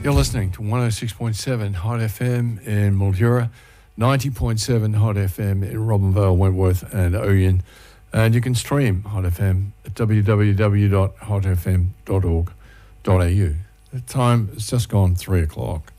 You're listening to 106.7 Hot FM in Mildura, 90.7 Hot FM in Robinvale, Wentworth and Oyen. And you can stream Hot FM at www.hotfm.org.au. The time has just gone 3 o'clock.